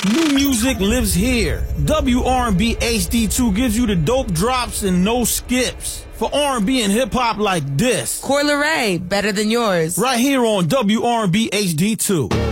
New music lives here. WR&B HD2 gives you the dope drops and no skips. For R&B and hip-hop like this. Coi Leray, better than yours. Right here on WR&B HD2.